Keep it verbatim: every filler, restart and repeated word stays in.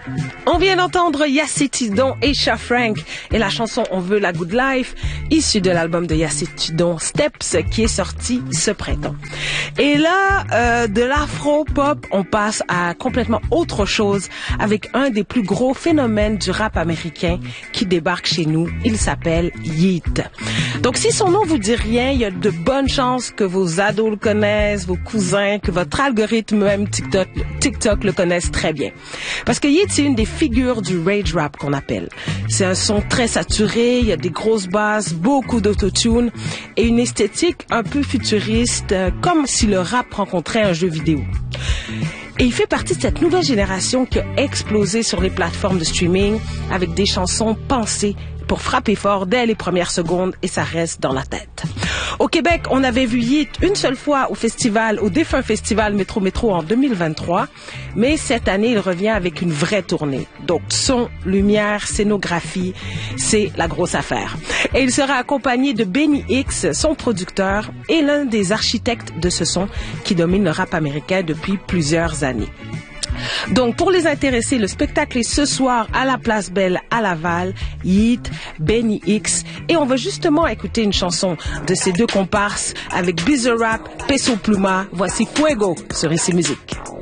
On vient d'entendre Yacé Tidon et Cha Frank et la chanson On veut la good life, issue de l'album de Yacé Tidon Steps qui est sorti ce printemps. Et là, euh, de l'afro-pop, on passe à complètement autre chose avec un des plus gros phénomènes du rap américain qui débarque chez nous. Il s'appelle Yeat. Donc si son nom vous dit rien, il y a de bonnes chances que vos ados le connaissent, vos cousins, que votre algorithme même TikTok, TikTok le connaisse très bien. Parce que Yeat, c'est une des figures du rage rap qu'on appelle. C'est un son très saturé, il y a des grosses basses, beaucoup d'autotune et une esthétique un peu futuriste, euh, comme si le rap rencontrait un jeu vidéo. Et il fait partie de cette nouvelle génération qui a explosé sur les plateformes de streaming avec des chansons pensées pour frapper fort dès les premières secondes et ça reste dans la tête. Au Québec, on avait vu Yeat une seule fois au festival, au défunt festival Métro Métro en deux mille vingt-trois, mais cette année, il revient avec une vraie tournée. Donc, son, lumière, scénographie, c'est la grosse affaire. Et il sera accompagné de Benny X, son producteur, et l'un des architectes de ce son qui domine le rap américain depuis plusieurs années. Donc, pour les intéressés, le spectacle est ce soir à la Place Belle à Laval, Yeat, Benny X, et on va justement écouter une chanson de ces deux comparses avec Bizarrap, Peso Pluma. Voici Fuego sur Ici Musique.